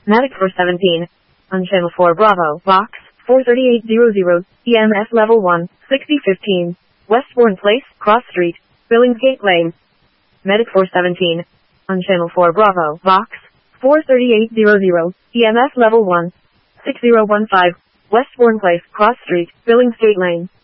Medic 417. On channel 4 Bravo, box 43800, EMS level 1, 6015, Westbourne Place, Cross Street, Billingsgate Lane. Medic 417. On channel 4 Bravo, box 43800, EMS level 1, 6015, Westbourne Place, Cross Street, Billingsgate Lane.